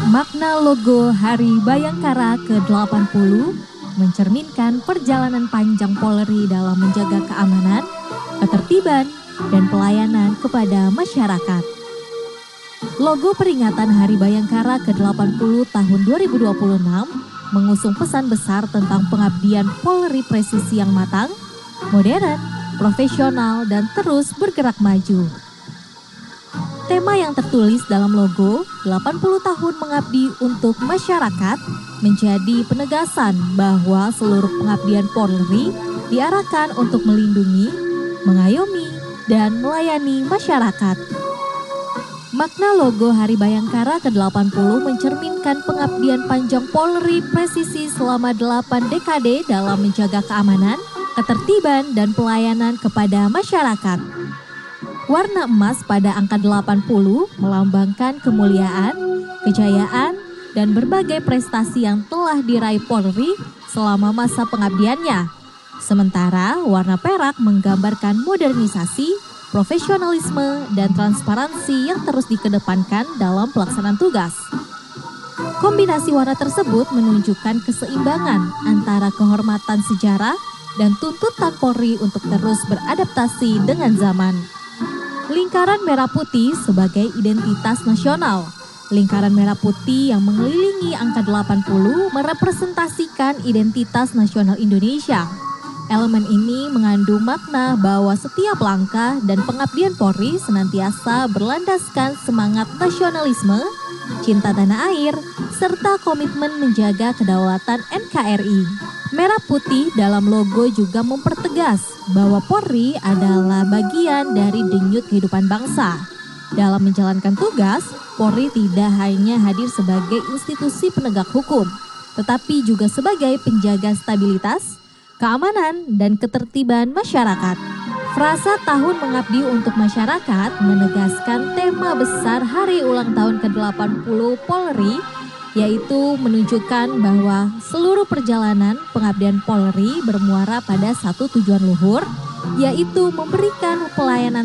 Makna logo Hari Bayangkara ke-80 mencerminkan perjalanan panjang Polri dalam menjaga keamanan, ketertiban, dan pelayanan kepada masyarakat. Logo peringatan Hari Bayangkara ke-80 tahun 2026 mengusung pesan besar tentang pengabdian Polri presisi yang matang, modern, profesional, dan terus bergerak maju. Tema yang tertulis dalam logo 80 tahun mengabdi untuk masyarakat menjadi penegasan bahwa seluruh pengabdian Polri diarahkan untuk melindungi, mengayomi, dan melayani masyarakat. Makna logo Hari Bayangkara ke-80 mencerminkan pengabdian panjang Polri presisi selama 8 dekade dalam menjaga keamanan, ketertiban, dan pelayanan kepada masyarakat. Warna emas pada angka 80 melambangkan kemuliaan, kejayaan, dan berbagai prestasi yang telah diraih Polri selama masa pengabdiannya. Sementara warna perak menggambarkan modernisasi, profesionalisme, dan transparansi yang terus dikedepankan dalam pelaksanaan tugas. Kombinasi warna tersebut menunjukkan keseimbangan antara kehormatan sejarah dan tuntutan Polri untuk terus beradaptasi dengan zaman. Lingkaran merah putih sebagai identitas nasional. Lingkaran merah putih yang mengelilingi angka 80 merepresentasikan identitas nasional Indonesia. Elemen ini mengandung makna bahwa setiap langkah dan pengabdian Polri senantiasa berlandaskan semangat nasionalisme, cinta tanah air, serta komitmen menjaga kedaulatan NKRI. Merah putih dalam logo juga mempertegas bahwa Polri adalah bagian dari denyut kehidupan bangsa. Dalam menjalankan tugas, Polri tidak hanya hadir sebagai institusi penegak hukum, tetapi juga sebagai penjaga stabilitas, keamanan, dan ketertiban masyarakat. Frasa tahun mengabdi untuk masyarakat menegaskan tema besar hari ulang tahun ke-80 Polri, yaitu menunjukkan bahwa seluruh perjalanan pengabdian Polri bermuara pada satu tujuan luhur, yaitu memberikan pelayanan